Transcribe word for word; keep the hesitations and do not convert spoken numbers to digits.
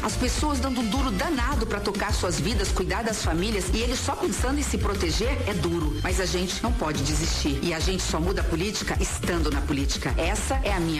As pessoas dando um duro danado para tocar suas vidas, cuidar das famílias e eles só pensando em se proteger é duro. Mas a gente não pode desistir. E a gente só muda a política estando na política. Essa é a minha